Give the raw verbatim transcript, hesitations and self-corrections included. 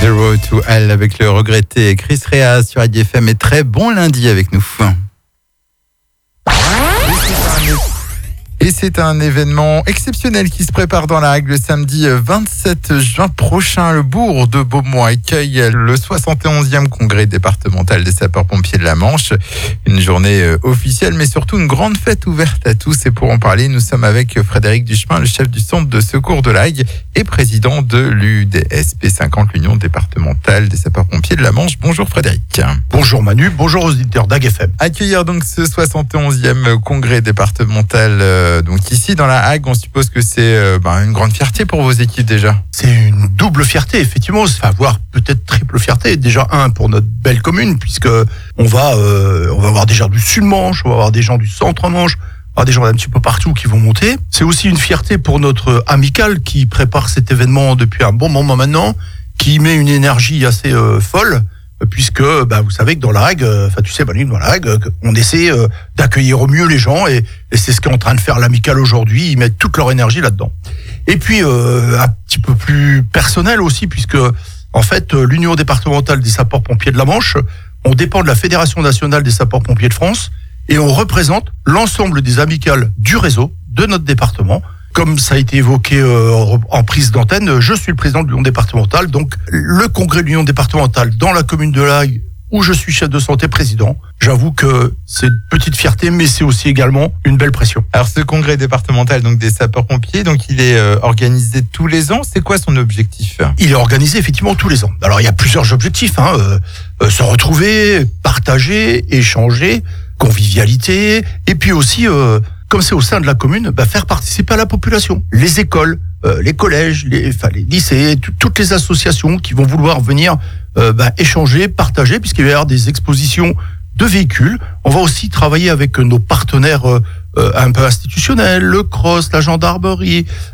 Road to Hell avec le regretté Chris Rea sur I D F M et très bon lundi avec nous. Et c'est un événement exceptionnel qui se prépare dans la Hague le samedi vingt-sept juin prochain. Le bourg de Beaumont accueille le soixante et onzième congrès départemental des sapeurs-pompiers de la Manche. Une journée officielle, mais surtout une grande fête ouverte à tous. Et pour en parler, nous sommes avec Frédéric Duchemin, le chef du centre de secours de la Hague et président de l'U D S P cinquante, l'Union départementale des sapeurs-pompiers de la Manche. Bonjour Frédéric. Bonjour Manu, bonjour aux auditeurs d'A G F M. Accueillir donc ce soixante et onzième congrès départemental euh, donc ici dans la Hague, on suppose que c'est euh, bah, une grande fierté pour vos équipes déjà. C'est une double fierté, effectivement, enfin, voire peut-être triple fierté. Déjà un pour notre belle commune, puisque on va, euh, on va avoir des gens du Sud-Manche, on va avoir des gens du Centre-Manche, on va avoir des gens d'un petit peu partout qui vont monter. C'est aussi une fierté pour notre amicale qui prépare cet événement depuis un bon moment maintenant, qui met une énergie assez euh, folle. Puisque, bah, vous savez que dans la Hague, enfin, tu sais, Manu, dans la Hague, on essaie euh, d'accueillir au mieux les gens et, et c'est ce qu'est en train de faire l'amicale aujourd'hui. Ils mettent toute leur énergie là-dedans. Et puis, euh, un petit peu plus personnel aussi, puisque, en fait, l'Union départementale des sapeurs-pompiers de la Manche, on dépend de la Fédération nationale des sapeurs-pompiers de France et on représente l'ensemble des amicales du réseau de notre département. Comme ça a été évoqué euh, en prise d'antenne, je suis le président de l'Union départementale, donc le congrès de l'Union départementale dans la commune de La Hague, où je suis chef de santé président. J'avoue que c'est une petite fierté, mais c'est aussi également une belle pression. Alors ce congrès départemental donc des sapeurs-pompiers, donc il est euh, organisé tous les ans. C'est quoi son objectif ? Il est organisé effectivement tous les ans. Alors il y a plusieurs objectifs, hein, euh, euh, se retrouver, partager, échanger, convivialité, et puis aussi... Euh, comme c'est au sein de la commune, bah faire participer à la population. Les écoles, euh, les collèges, les, enfin, les lycées, t- toutes les associations qui vont vouloir venir euh, bah, échanger, partager, puisqu'il va y avoir des expositions de véhicules. On va aussi travailler avec nos partenaires euh, euh, un peu institutionnels, le C R O S, la gendarmerie,